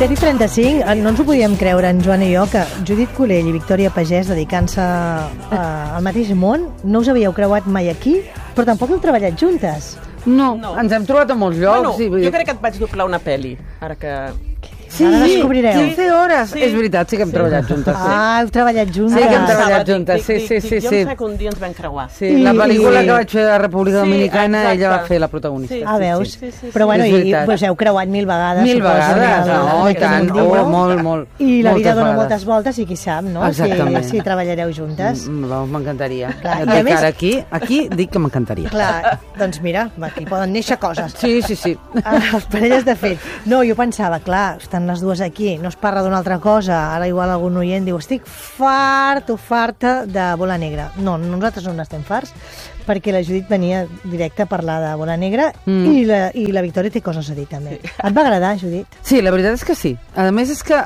7:35, no ens ho podíem creure, en Joan i jo, que Judit Collell i Victòria Pagès, dedicant-se al mateix món, no us havíeu creuat mai aquí, però tampoc heu treballat juntes. No, ens hem trobat a molts llocs. Bueno, jo crec que et vaig doblar una pel·li, ara que... Sí, ara descobrireu. 15 hores. Sí. És veritat, sí que hem treballat juntes. Sí. Ah, heu treballat juntes. Sí que hem treballat juntes, sí. Jo em sé que un dia ens vam creuar. Sí, la pel·lícula que vaig fer a la República Dominicana, ella va fer la protagonista. Ah, veus? Però bueno, i us heu creuat 1000 vegades. 1000 vegades, no, i tant. Molt. I la vida dona moltes voltes i qui sap, no? Exactament. Si treballareu juntes. M'encantaria. Aquí dic que m'encantaria. Clar, doncs mira, aquí poden néixer coses. Sí. Les parelles de fet. No, jo pensava, clar, estan les dues aquí, no es parla d'una altra cosa, ara igual algun oient diu estic farta de Bola Negra. No, nosaltres no n'estem farts, perquè la Judit venia directe a parlar de Bola Negra i la Victòria té coses a dir també. Et va agradar, Judit? Sí, la veritat és que sí. A més és que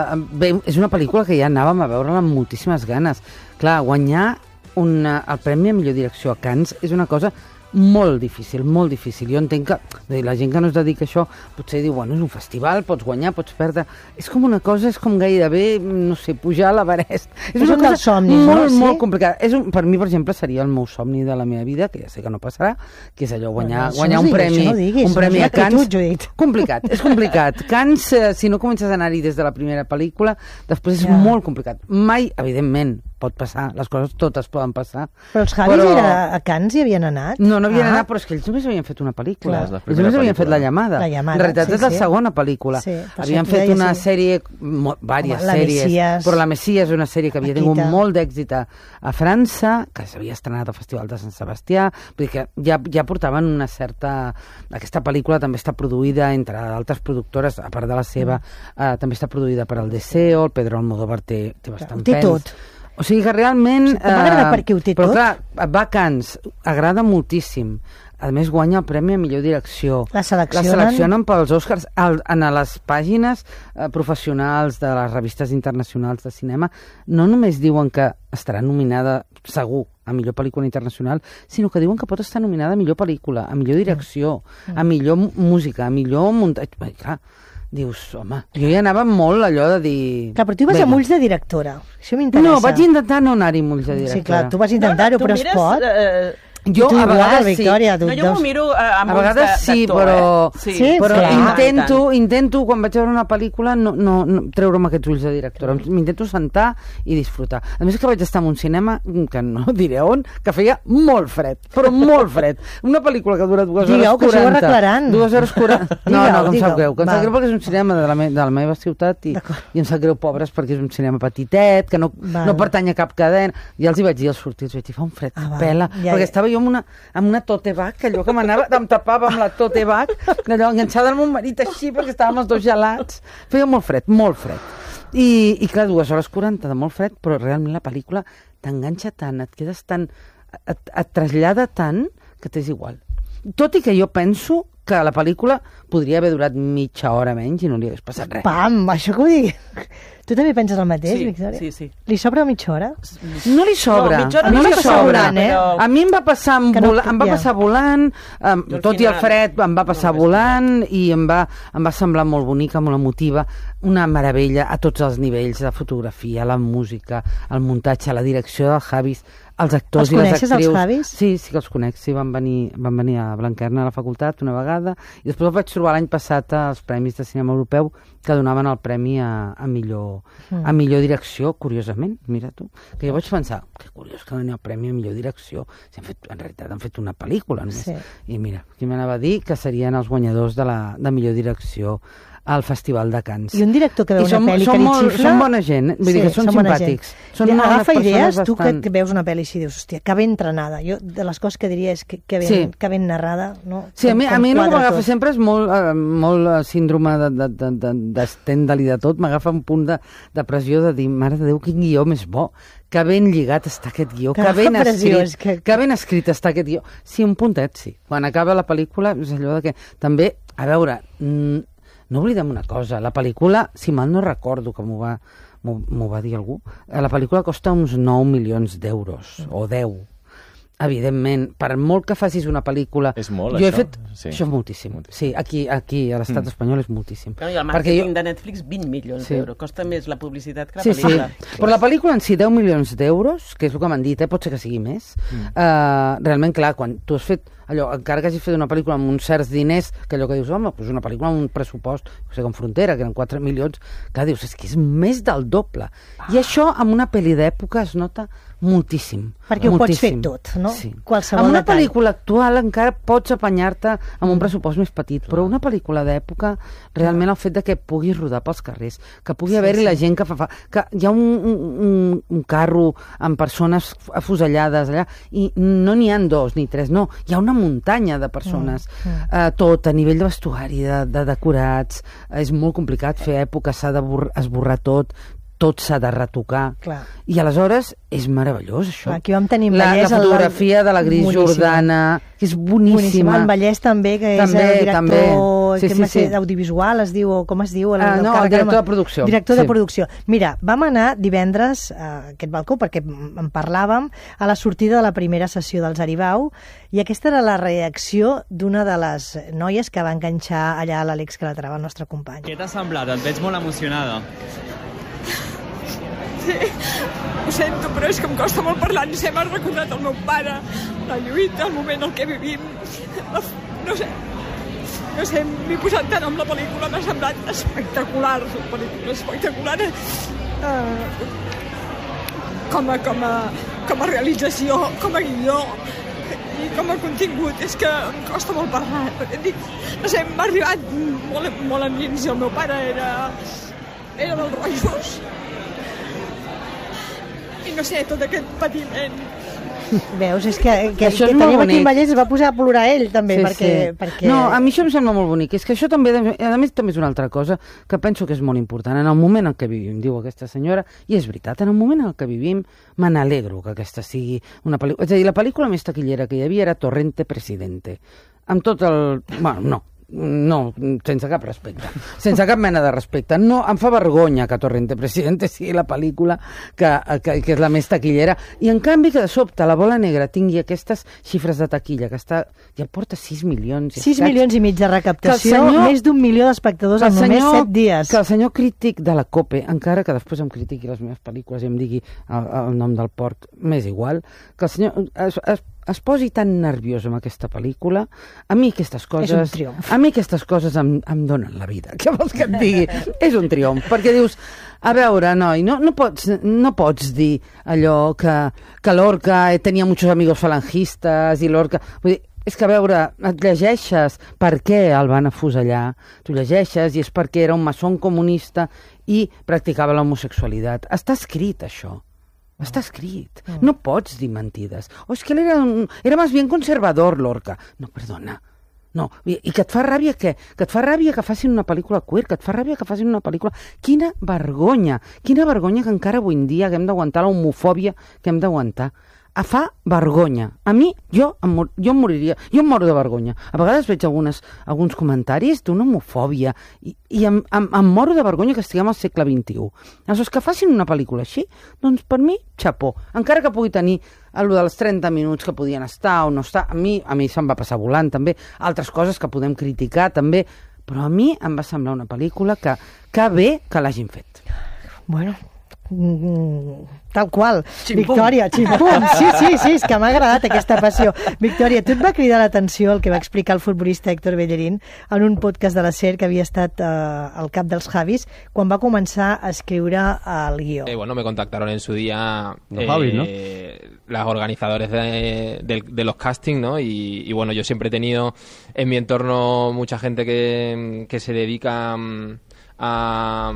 és una pel·lícula que ja anàvem a veure-la amb moltíssimes ganes. Clar, guanyar el Premi a Millor Direcció a Cannes és una cosa molt difícil, molt difícil. Jo entenc que la gent que no es dedica a això potser diu, bueno, és un festival, pots guanyar, pots perdre. És com una cosa, és com gairebé, no sé, pujar a l'Everest. És una cosa somnis, molt, no? molt complicada. Per mi, per exemple, seria el meu somni de la meva vida, que ja sé que no passarà, que és allò, guanyar un premi a Cannes. Complicat, és complicat. Cannes, si no comences a anar-hi des de la primera pel·lícula, després és molt complicat. Mai, evidentment, pot passar, les coses totes poden passar. Però els Javis a Cannes hi havien anat? No havien anat, però és que ells només havien fet una pel·lícula. Ells només havien fet La Llamada. En realitat és la segona pel·lícula. Havien fet una sèrie, diverses sèries, però La Messias és una sèrie que havia tingut molt d'èxit a França, que s'havia estrenat al Festival de Sant Sebastià, vull dir que ja portaven una certa... Aquesta pel·lícula també està produïda entre altres productores, a part de la seva, també està produïda per el Deseo, el Pedro Almodóvar té bastant pes. Té tot. O sigui que realment... M'agrada perquè ho té tot. Però clar, va a Cannes, agrada moltíssim. A més, guanya el Premi a Millor Direcció. La seleccionen pels Oscars en les pàgines professionals de les revistes internacionals de cinema. No només diuen que estarà nominada, segur, a millor pel·lícula internacional, sinó que diuen que pot estar nominada a millor pel·lícula, a millor direcció, a millor música, a millor muntatge... Clar, dius, home, jo ja anava molt allò de dir... Clar, però tu vas amb ulls de directora. Això m'interessa. No, vaig intentar no anar-hi amb ulls de directora. Sí, clar, tu vas intentar-ho, però es pot. Jo a vegades Victòria, sí. No, jo m'ho miro amb a vegades sí, però intento quan vaig veure una pel·lícula no treure'm aquests ulls de directora, m'intento sentar i disfrutar. A més que vaig estar en un cinema que no diré on, que feia molt fred, però molt fred. Una pel·lícula que dura 2 hores 40. Digueu que això ho arreglaran. 2 hores 40. No, que em sap greu. Que em sap greu perquè és un cinema de la meva ciutat i em sap greu, pobres, perquè és un cinema petitet, que no pertany a cap cadena. I els hi vaig dir al sortir, fa un fred que pela, perquè estava jo amb una tote bag, allò que m'anava, em tapava amb la tote bag, allò enganxada al meu marit així, perquè estàvem els dos gelats. Feia molt fred, molt fred. I clar, 2 hores 40 de molt fred, però realment la pel·lícula t'enganxa tant, et quedes tan... et trasllada tant que t'és igual. Tot i que jo penso que la pel·lícula podria haver durat mitja hora menys i no li hagués passat res. Pam, això que ho digui. Tu també penses el mateix, Victòria? Sí. Li sobra mitja hora? No li sobra. No li sobra. A mi em va passar volant, tot i el fred em va passar volant i em va semblar molt bonica, molt emotiva, una meravella a tots els nivells, de fotografia, la música, el muntatge, la direcció dels Javis, els actors i les actrius. Els coneixes, els Javis? Sí que els conec, sí, van venir a Blanquerna a la facultat una vegada i després el vaig trobar l'any passat als Premis de Cinema Europeu que donaven el premi a millor direcció, curiosament, mira tu, que jo vaig pensar, que curiós que doni el premi a millor direcció, si en realitat han fet una pel·lícula només, i mira, qui m'anava a dir que serien els guanyadors de millor direcció al Festival de Cannes. I un director que veu una pel·li que li xifla... Són bona gent, vull dir que són simpàtics. Agafa idees, tu que veus una pel·li i dius, hòstia, que ben entrenada. Jo, de les coses que diria és que ben narrada, no? Sí, a mi el que m'agafa sempre és molt síndrome de Stendhal i de tot, m'agafa un punt de pressió de dir, mare de Déu, quin guió més bo, que ben lligat està aquest guió, que ben escrit està aquest guió. Sí, un puntet, sí. Quan acaba la pel·lícula és allò de que també, a veure... No oblidem una cosa, la pel·lícula, si mal no recordo que m'ho va dir algú, la pel·lícula costa uns 9 milions d'euros, o 10. evidentment, per molt que facis una pel·lícula... És molt, jo això? He fet... Sí. Això és moltíssim. Sí, aquí a l'estat espanyol és moltíssim. Però i el màrqueting de Netflix, 20 milions d'euros. Costa més la publicitat que la pel·lícula. Sí. Però la pel·lícula en si, 10 milions d'euros, que és el que m'han dit, pot ser que sigui més. Realment, clar, quan tu has fet allò, encara que hagis fet una pel·lícula amb uns certs diners, que allò que dius, home, doncs una pel·lícula amb un pressupost, no sé, com Frontera, que eren 4 milions, clar, dius, és que és més del doble. I això, amb una pel·li d'època, es nota moltíssim. Perquè ho pots fer tot, no? Sí. Qualsevol amb una detall. pel·lícula actual encara pots apanyar-te amb un pressupost més petit, però una pel·lícula d'època, realment el fet de que puguis rodar pels carrers, que pugui haver-hi la gent que fa... que hi ha un carro amb persones afusellades allà, i no n'hi ha 2 ni 3, no, hi ha una muntanya de persones, tot, a nivell de vestuari, de decorats, és molt complicat fer època, s'ha d'esborrar tot s'ha de retocar. Clar. I aleshores és meravellós, això. Aquí vam tenir la fotografia de la Gris Jordana, que és boníssima. En Vallès també, que és el director audiovisual, es diu, o com es diu? El director de producció. Director de producció. Mira, vam anar divendres a aquest balcó, perquè en parlàvem, a la sortida de la primera sessió dels Aribau, i aquesta era la reacció d'una de les noies que va enganxar allà a l'Àlex Calatrava, el nostre company. Què t'ha semblat? Et veig molt emocionada. Sí, ho sento, però és que em costa molt parlar. No sé, m'ha recordat el meu pare, la lluita, el moment en què vivim. No sé, m'he posat tant amb la pel·lícula, m'ha semblat espectacular, la pel·lícula espectacular. Com a realització, com a guió i com a contingut, és que em costa molt parlar. No sé, m'ha arribat molt endins, i el meu pare era dels rojos. I no sé, tot aquest patiment. Veus, és que teníem aquí en Vallès, es va posar a plorar ell també, perquè... No, a mi això em sembla molt bonic, és que això també, a més també és una altra cosa que penso que és molt important, en el moment en què vivim, diu aquesta senyora, i és veritat, en el moment en què vivim me n'alegro que aquesta sigui una pel·lícula, és a dir, la pel·lícula més taquillera que hi havia era Torrente Presidente, amb tot el... Bueno, no, sense cap respecte, sense cap mena de respecte. No, em fa vergonya que Torrente Presidente sigui la pel·lícula que és la més taquillera, i en canvi que de sobte la Bola Negra tingui aquestes xifres de taquilla, que està, ja porta 6 milions. 6 milions i mig de recaptació, més d'1 milió d'espectadors en només 7 dies. Que el senyor crític de la COPE, encara que després em critiqui les meves pel·lícules i em digui el nom del porc, m'és igual, que el senyor es posi tan nerviós amb aquesta pel·lícula. A mi aquestes coses... És un triomf. A mi aquestes coses em donen la vida. Què vols que et digui? És un triomf, perquè dius, a veure, noi, no pots dir allò que Lorca tenia muchos amigos falangistes i Lorca... Vull dir, és que, a veure, et llegeixes per què el van afusellar, tu llegeixes i és perquè era un maçon comunista i practicava l'homosexualitat. Està escrit, això. Està escrit. No pots dir mentides. O és que era més bien conservador, Lorca. No, perdona. No. I que et fa ràbia què? Que et fa ràbia que facin una pel·lícula queer, que et fa ràbia que facin una pel·lícula... Quina vergonya que encara avui en dia haguem d'aguantar l'homofòbia que hem d'aguantar. Fa vergonya. A mi, jo em moriria, jo em moro de vergonya. A vegades veig alguns comentaris d'una homofòbia i em moro de vergonya que estiguem al segle XXI. Aleshores, que facin una pel·lícula així, doncs per mi, xapó. Encara que pugui tenir allò dels 30 minuts que podien estar o no estar, a mi se'm va passar volant també, altres coses que podem criticar també, però a mi em va semblar una pel·lícula que bé que l'hagin fet. Bueno, tal qual. Victòria, ximpum. Sí, és que m'ha agradat aquesta passió. Victòria, tu et va cridar l'atenció el que va explicar el futbolista Héctor Bellerín en un podcast de la SER que havia estat al cap dels Javis quan va començar a escriure el guió. Bueno, me contactaron en su día Javis, ¿no? las organizadores de los castings, ¿no? Y bueno, yo siempre he tenido en mi entorno mucha gente que se dedica a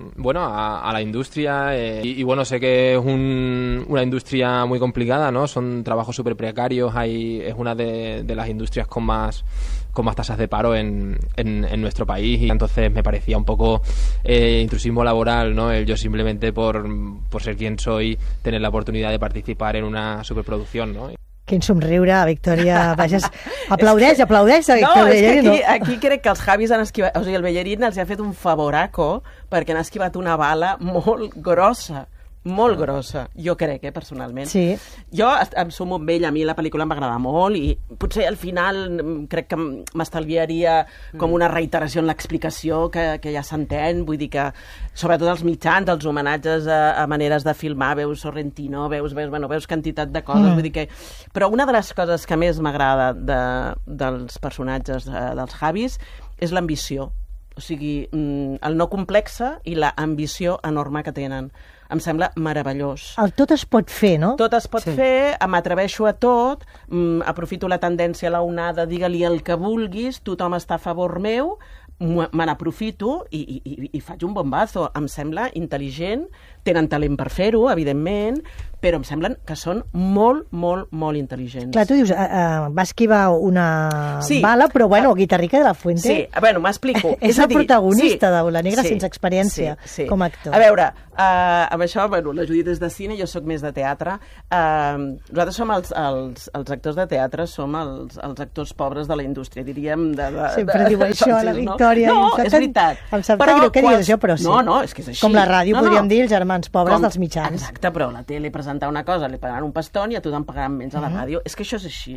la industria y bueno, sé que es una industria muy complicada, ¿no? Son trabajos súper precarios, es una de las industrias con más tasas de paro en nuestro país, y entonces me parecía un poco intrusismo laboral, ¿no? Yo simplemente por ser quien soy, tener la oportunidad de participar en una superproducción, ¿no? Quin somriure, Victòria. Vages, aplaudeix a Victòria. No, és que aquí crec que els Javis han esquivat... O sigui, el Bellerín els ha fet un favoraco perquè han esquivat una bala molt grossa. molt grossa, jo crec, personalment. Sí. Jo em sumo amb ell, a mi la pel·lícula em va agradar molt i potser al final crec que m'estalviaria com una reiteració en l'explicació que ja s'entén, vull dir que sobretot els mitjans, els homenatges a maneres de filmar, veus Sorrentino, veus quantitat de coses, vull dir que... Però una de les coses que més m'agrada dels personatges dels Javis és l'ambició, o sigui, el no complexa i l'ambició enorme que tenen. Em sembla meravellós. El tot es pot fer, no? Tot es pot fer, m'atreveixo a tot, aprofito la tendència a la onada, digue-li el que vulguis, tothom està a favor meu, me n'aprofito i faig un bombazo. Em sembla intel·ligent, tenen talent per fer-ho, evidentment, però em semblen que són molt, molt, molt intel·ligents. Clar, tu dius, va esquivar una bala, però bueno, Guitarrica de la Fuente... Sí, bueno, m'explico. És el protagonista de Bola Negra sense experiència com a actor. A veure, amb això, bueno, la Judit és de cine, jo sóc més de teatre. Nosaltres som els actors de teatre, som els actors pobres de la indústria, diríem. Sempre diu això a la Victòria. No, és veritat. Em sap greu que diguis això, però sí. No, és que és així. Com la ràdio, podríem dir, els germans pobres dels mitjans. Exacte, però la tele presentar una cosa, li pagaran un paston i a tothom pagaran menys a la ràdio. És que això és així.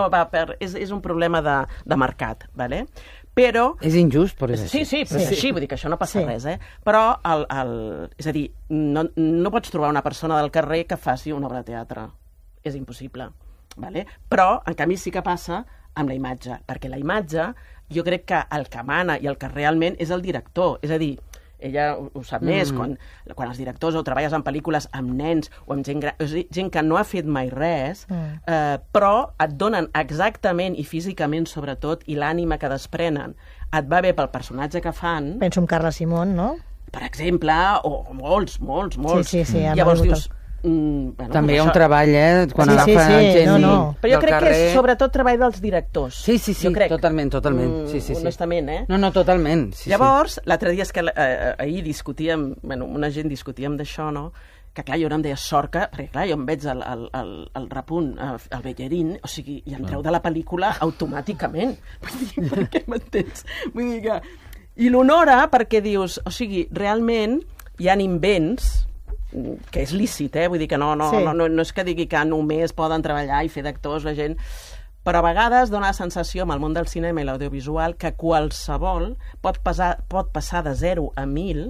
És un problema de mercat, ¿vale? Però... És injust, però és així. Sí, però és així, vull dir que això no passa res, Però, és a dir, no pots trobar una persona del carrer que faci una obra de teatre. És impossible, ¿vale? Però, en canvi, sí que passa amb la imatge, perquè la imatge, jo crec que el que mana i el que realment és el director, és a dir, ella ho sap més, quan els directors o treballes en pel·lícules amb nens o amb gent que no ha fet mai res, però et donen exactament i físicament sobretot i l'ànima que desprenen et va bé pel personatge que fan. Penso en Carla Simón, no? Per exemple, o molts. Sí, llavors dius... També hi ha un treball, quan agafa gent però jo crec que és sobretot treball dels directors. Sí, totalment. Honestament, No, totalment. Llavors, l'altre dia és que ahir discutíem, una gent discutíem d'això, no? Que clar, jo ara em deia sort que, perquè clar, jo em veig el repunt, el Bellerín, o sigui, i em treu de la pel·lícula automàticament. Vull dir, per què m'entens? Vull dir que... I l'honora perquè dius, o sigui, realment hi ha invents que és lícit, vull dir que no és que digui que només poden treballar i fer d'actors la gent, però a vegades dona la sensació amb el món del cinema i l'audiovisual que qualsevol pot passar de 0 a 1.000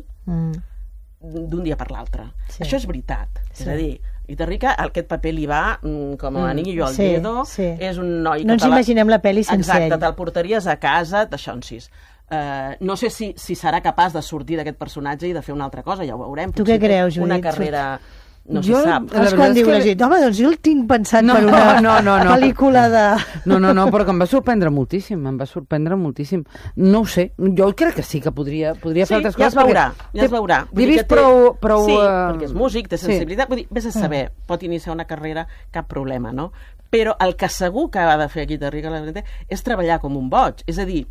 d'un dia per l'altre. Això és veritat. És a dir, Guitarrica, aquest paper li va com a anillo al dedo, és un noi... No ens imaginem la pel·li sense ell. Exacte, te'l portaries a casa, d'això en 6. No sé si serà capaç de sortir d'aquest personatge i de fer una altra cosa, ja ho veurem. Tu què creus, Judit? Una carrera... No se sap. Quan diu la gent, home, doncs jo el tinc pensat per una pel·lícula de... No, però que em va sorprendre moltíssim, No ho sé, jo crec que sí que podria fer altres coses. Ja es veurà. L'he vist prou... Sí, perquè és músic, té sensibilitat, vull dir, vés a saber, pot iniciar una carrera, cap problema, no? Però el que segur que ha de fer Guitarrica és treballar com un boig. És a dir,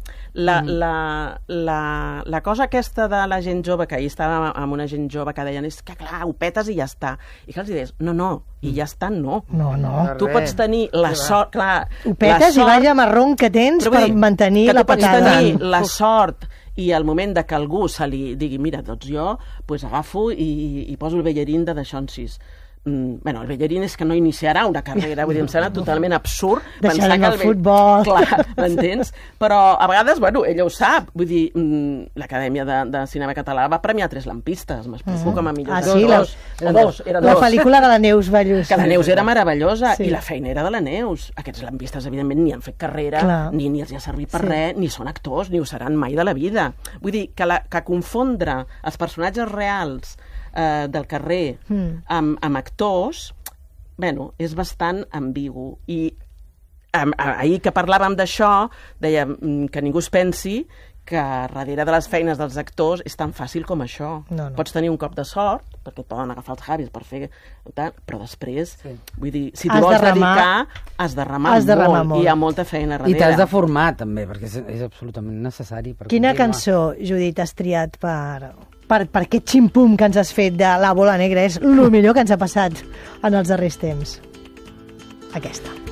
la cosa aquesta de la gent jove, que ahir estava amb una gent jove que deien, és que clar, ho petes i ja està. I que els deies, no, i ja està, no. No. Tu pots tenir la sort, clar... Ho petes i vaya marrón que tens per mantenir la patada. Que tu pots tenir la sort i al moment de que algú se li digui, mira, doncs jo agafo i poso el Bellerín de Deixonsis. Bueno, el Bellerín és que no iniciarà una carrera, vull dir, em sembla totalment absurd pensar que el futbol... Clar, m'entens? Però a vegades, bueno, ella ho sap, vull dir, l'Acadèmia de Cinema Català va premiar 3 lampistes, m'explico com a millor. Dos. La pel·lícula de la Neus Ballús. Que la Neus era meravellosa, i la feina era de la Neus. Aquests lampistes, evidentment, ni han fet carrera, ni els ha servit per res, ni són actors, ni ho seran mai de la vida. Vull dir, que confondre els personatges reals del carrer amb actors, bueno, és bastant ambigu. I ahir que parlàvem d'això, deia que ningú es pensi que darrere de les feines dels actors és tan fàcil com això. Pots tenir un cop de sort, perquè et poden agafar els Javis per fer... Però després, vull dir, si t'hi vols dedicar, has de remar molt. I hi ha molta feina darrere. I t'has de formar, també, perquè és absolutament necessari. Quina cançó, Judit, has triat per aquest ximpum que ens has fet de la Bola Negra? És el millor que ens ha passat en els darrers temps. Aquesta.